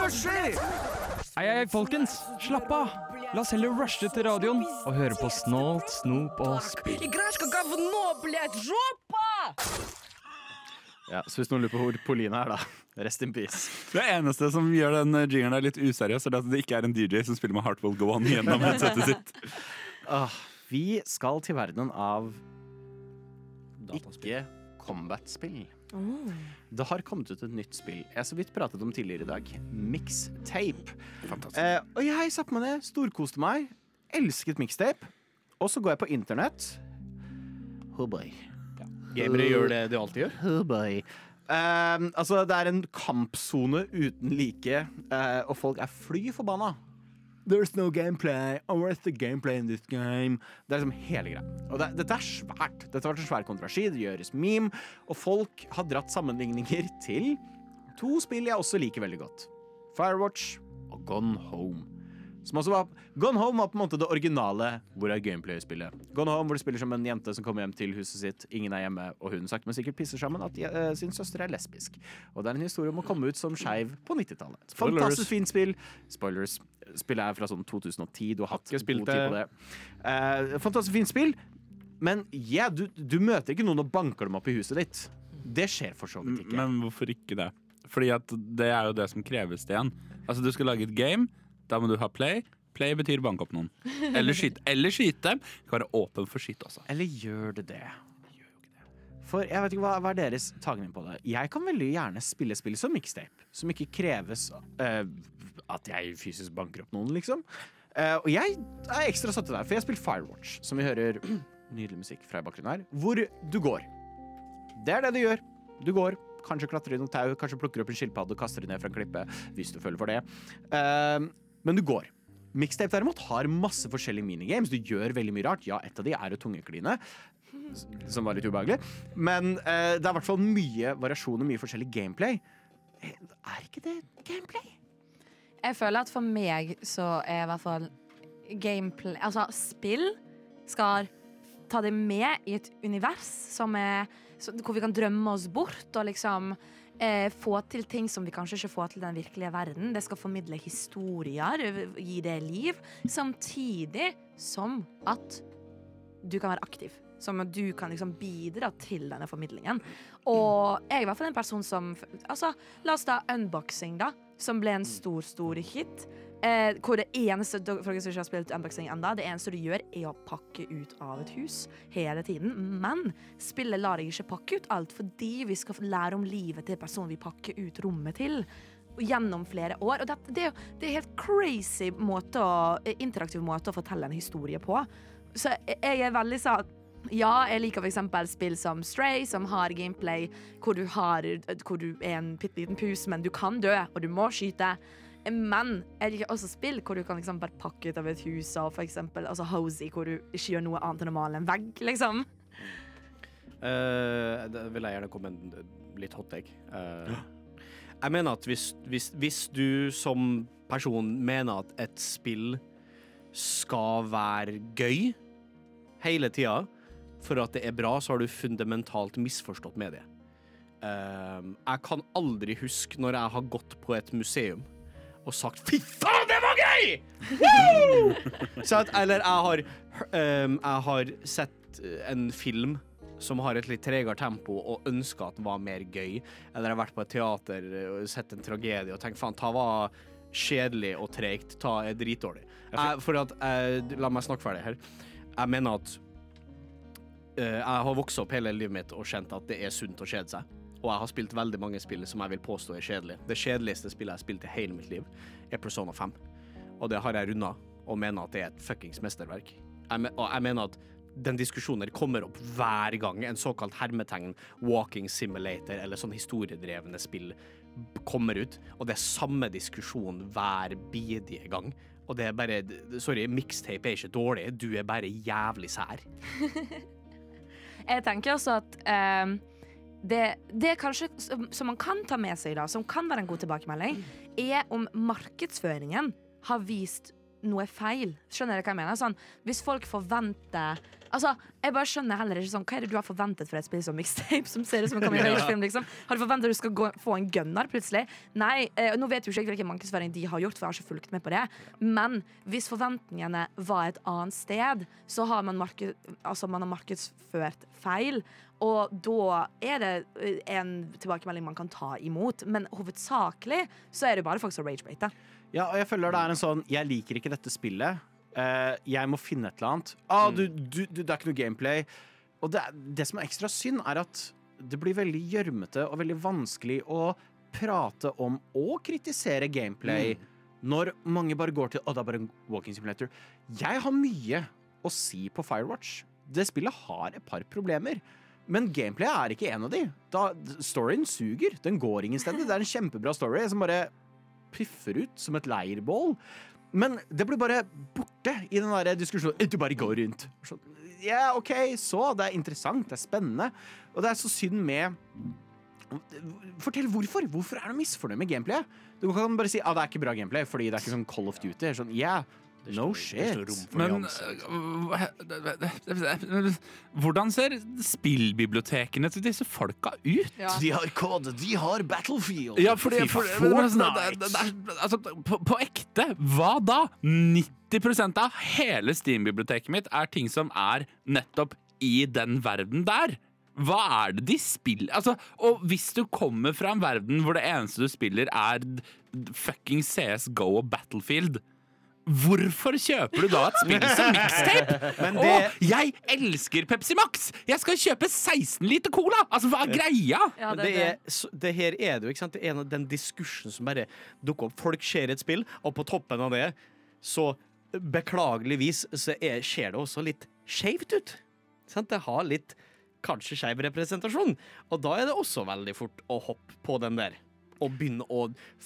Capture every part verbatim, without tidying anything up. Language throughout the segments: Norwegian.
skjer? Hei, hei, folkens. Slapp av. La oss heller rushe til radioen og høre på Snålt, Snop og Spill. Играшка говно, блядь, жопа! Ja, så hvis noen lurer på hvor Polina er da, rest in peace. Det eneste som gjør den jingeren der litt useriøs, er at det ikke er en D J som spiller med Heart Will Go On gjennom headsetet sitt. Ah, vi skal til verdenen av ikke combat-spill. Oh. Det har kommet ut et nytt spill jeg så vidt pratet om tidligere i dag. Mixtape. Eh, og jeg satt med det, storkoste meg, elsket mixtape. Og så går jeg på internett. Oh boy. Gamere gjør det de alltid gjør. Oh boy. Eh, altså, det er en kampsone uten like, eh, og folk er fly forbanna. There's no gameplay. Oh, where's the gameplay in this game? Det er liksom hele greia. Og det, dette er svært. Dette har vært en svær kontroversi. Det gjøres meme. Og folk har dratt sammenligninger til to spill jeg også liker veldig godt. Firewatch og Gone Home. Som også var, Gone Home var på en måte det originale hvor er gameplay-spillet. Gone Home hvor du spiller som en jente som kommer hjem til huset sitt, ingen er hjemme, og hun sagt men sikkert pisser sammen at uh, sin søster er lesbisk. Og det er en historie om å komme ut som skeiv på nittitallet. Fantastisk fint spill. Spoilers. Spillet er fra sånn to tusen og ti. Du har hatt god tid på det. Uh, fantastisk fint spill. Men ja, yeah, du, du møter ikke noen og banker dem opp i huset ditt. Det skjer for så vidt ikke. Men hvorfor ikke det? Fordi at det er jo det som kreves det igjen. Altså du skal lage et game. Da må du ha play. Play betyr banke opp noen. Eller skyte. Eller skyte. Det kan være åpen for skyte også. Eller gjør det det? For jeg vet ikke hva, hva er deres tagning på det. Jeg kan veldig gjerne spille spill som mixtape. Som ikke kreves uh, at jeg fysisk banker opp noen, liksom. Uh, og jeg er ekstra satt til der, for jeg har spilt Firewatch, som vi hører nydelig musikk fra bakgrunnen her, hvor du går. Det er det du gjør. Du går. Kanskje klatrer i noen tau, kanskje plukker opp en skilpadde og kaster det ned fra en klippe, hvis du føler for det. Uh, Men du går. Mixtape derimot har masse forskjellige minigames. Du gjør veldig mye rart. Ja, et av de er jo tungekline, som var litt ubehagelig. Men eh, det er i hvert fall mye variasjon og mye forskjellig gameplay. Er ikke det gameplay? Jeg føler at for meg så er i hvert fall gameplay, altså spill skal ta det med i et univers som er, hvor vi kan drømme oss bort og liksom Eh, få til ting som vi kanskje ikke får til den virkelige verden. Det skal formidle historier, gi det liv, samtidig som at du kan være aktiv. Som at du kan liksom bidra til denne formidlingen. Og jeg er i hvert fall en person som, altså, la oss ta unboxing da, som ble en stor, stor hit. Eh, hvor det eneste, for dere som ikke har spilt unboxing enda, det eneste du gjør er å pakke ut av et hus hele tiden. Men spillet lar deg ikke pakke ut alt, fordi vi skal lære om livet til personen vi pakker ut rommet til gjennom flere år. Og det, det, er, det er helt crazy måte å, interaktiv måte å fortelle en historie på. Så jeg er veldig sånn, ja, jeg liker for eksempel spill som Stray, som har gameplay hvor du, har, hvor du er en pitteliten pus, men du kan dø, og du må skyte. Men jeg liker også spill hvor du kan liksom bare pakke ut av et hus, og for eksempel altså Hosey, hvor du ikke gjør noe annet enn å male en vegg, liksom. Uh, det vil jeg gjerne komme en litt hot take. Uh, jeg mener at hvis, hvis, hvis du som person mener at et spill skal være gøy hele tida, for at det er bra, så har du fundamentalt misforstått med det. Uh, jeg kan aldri huske når jeg har gått på et museum og sagt, fy faen, det var gøy! Så at, eller jeg har, um, jeg har sett en film som har et litt tregere tempo og ønsket at det var mer gøy. Eller jeg har vært på et teater og sett en tragedie og tenkt, faen, ta var kjedelig og tregt, ta er dritdårlig. Jeg, for at, jeg, la meg snakke ferdig her. Jeg mener at uh, jeg har vokset opp hele livet mitt og kjent at det er sunt å kjede seg. Og jeg har spilt veldig mange spill som jeg vil påstå er kjedelig. Det kjedeligste spillet jeg har spilt i hele mitt liv er Persona fem. Og det har jeg rundet og mener at det er et fuckings mesterverk. Jeg, me- og jeg mener at den diskusjonen kommer opp hver gang en såkalt hermetegn walking simulator eller sånn historiedrevne spill kommer ut. Og det er samme diskusjon hver bidige gang. Og det er bare, sorry, mixtape er ikke dårlig, du er bare jævlig sær. Jeg tenker også at um Det, det er kanskje som, som man kan ta med seg da, som kan være en god tilbakemelding, er om markedsføringen har vist noe feil. Skjønner dere hva jeg mener? Sånn, hvis folk forventer Altså, jeg bare skjønner heller ikke sånn hva er det du har forventet for et spill som mixtape, som ser ut som en Coming of Age-film, liksom? Har du forventet at du skal gå, få en gunner plutselig? Nei, eh, nå vet jo ikke jeg hvilken markedsføring de har gjort, for jeg har ikke fulgt med på det. Men hvis forventningene var et annet sted, så har man, marked, altså, man har markedsført feil. Og da er det en tilbakemelding man kan ta imot. Men hovedsakelig så er det bare folk som ragebaiter. Ja, og jeg føler det er en sånn jeg liker ikke dette spillet. Uh, jeg må finne et eller annet. Ah, du, du, du, det er ikke noe gameplay. Og det, det som er ekstra synd, er at det blir veldig gjørmete og veldig vanskelig å prate om og kritisere gameplay mm. når mange bare går til Å, det er bare en walking simulator. Jeg har mye å si på Firewatch. Det spillet har et par problemer. Men gameplay er ikke en av de. Da, storyen suger. Den går ingen steder. Det er en kjempebra story som bare piffer ut som et leirbål. Men det blir bare borte i den der diskusjonen. Du bare går rundt. Ja, ok, så. Det er interessant. Det er spennende. Og det er så synd med... Fortell hvorfor. Hvorfor er du misfornøyd med gameplay? Du kan bare si at ah, det er ikke bra gameplay, fordi det er ikke sånn Call of Duty. Sånn, yeah. No shit. Men hvordan ser spillbibliotekene til disse folka ut? Ja. De har kode, de har Battlefield. Ja, fordi, for, Fortnite. Altså, på, på ekte, hva da? nitti prosent av hele Steam-biblioteket mitt er ting som er nettopp i den verden der. Hva er det de spiller? Altså, og hvis du kommer fra en verden hvor det eneste du spiller er fucking C S G O og Battlefield, hvorfor kjøper du da et spill som mixtape? Men det... Åh, jeg elsker Pepsi Max! Jeg skal kjøpe seksten liter cola! Altså, hva er greia? Ja, det, det, er, det her er det jo, ikke sant? Det er en av den diskursen som bare dukker opp. Folk ser et spill, og på toppen av det, så beklageligvis, så er, ser det også litt skjevt ut. Sant? Det har litt, kanskje skjev representasjon. Og da er det også veldig fort å hoppe på den der. Og begynne å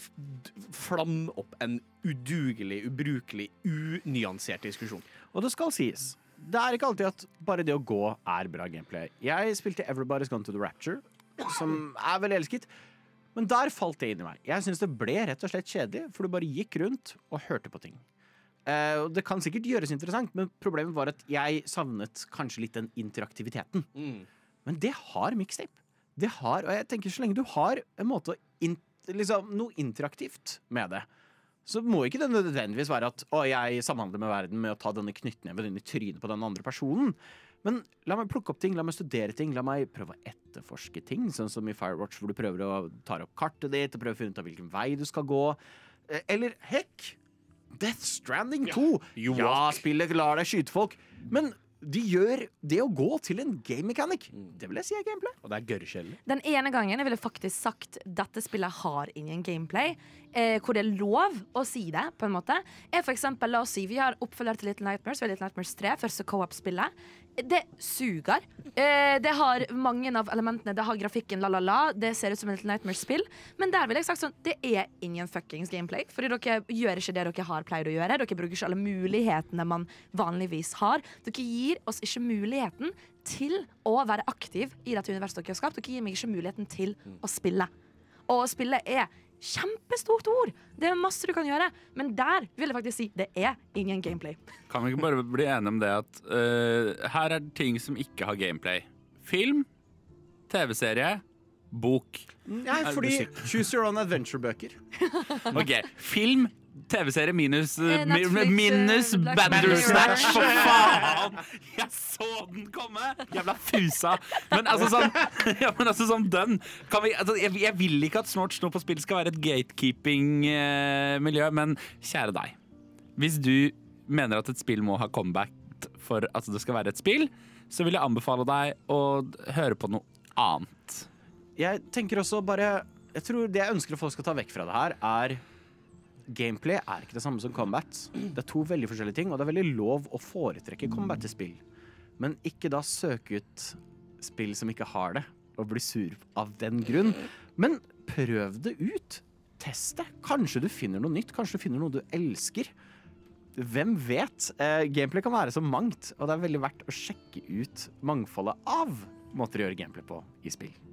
flamme opp en udugelig, ubrukelig, unyansert diskusjon. Og det skal sies, det er ikke alltid at bare det å gå er bra gameplay. Jeg spilte Everybody's Gone to the Rapture, som er veldig elsket, men der falt det inn i meg. Jeg synes det ble rett og slett kjedelig, for du bare gikk rundt og hørte på ting. Uh, det kan sikkert gjøres interessant, men problemet var at jeg savnet kanskje litt den interaktiviteten. Mm. Men det har mixtape. Det har, og jeg tenker så lenge du har en måte å in, liksom, noe interaktivt med det, så må ikke det nødvendigvis være at å, jeg samhandler med verden med å ta denne knyttneven inn i trynet på den andre personen. Men la meg plukke opp ting, la meg studere ting, la meg prøve å etterforske ting, sånn som i Firewatch, hvor du prøver å ta opp kartet ditt og prøve å finne ut av hvilken vei du skal gå. Eller hekk, Death Stranding to. Ja, ja, spillet lar deg skyte folk, men de gjør det å gå til en game mechanic. Det vil jeg si er gameplay. Og det er gørrkjedelig. Den ene gangen jeg ville faktisk sagt dette spillet har ingen gameplay, eh, hvor det er lov å si det, på en måte, er for eksempel, la oss si, vi har oppfølger til Little Nightmares, vi har Little Nightmares tre, første co-op-spillet. Det suger. Eh, det har mange av elementene, det har grafikken, la la la, det ser ut som et Little Nightmares-spill, men der vil jeg sagt sånn, det er ingen fuckings gameplay, fordi dere gjør ikke det dere har pleid å gjøre, dere bruker ikke alle mulighetene man vanligvis har, dere gir oss ikke muligheten til å være aktiv i dette universet dere har skapt, dere gir meg ikke muligheten til å spille. Og spille er kjempestort ord. Det er masse du kan gjøre, men der vil jeg faktisk si det er ingen gameplay. Kan vi ikke bare bli enige om det at uh, her er ting som ikke har gameplay? Film, T V-serie, bok. Nei, fordi Choose Your Own Adventure-bøker. Ok, film, T V-serie minus, uh, Netflix, minus uh, Black Bandersnatch, Mirror. for faen! Jeg så den komme! Jævla fusa. Men altså sånn, ja, men altså sånn dønn. Kan vi, altså, jeg, jeg vil ikke at Snort Snop og spill skal være et gatekeeping-miljø, men kjære deg. Hvis du mener at et spill må ha comeback for at det skal være et spill, så vil jeg anbefale deg å høre på noe annet. Jeg tenker også bare, jeg tror det jeg ønsker at folk skal ta vekk fra det her, er gameplay er ikke det samme som combat. Det er to veldig forskjellige ting, og det er veldig lov å foretrekke combat til spill. Men ikke da søke ut spill som ikke har det, og bli sur av den grunn. Men prøv det ut. Test det. Kanskje du finner noe nytt, kanskje du finner noe du elsker. Hvem vet? Eh, gameplay kan være så mangt, og det er veldig verdt å sjekke ut mangfoldet av måter å gjøre gameplay på i spill.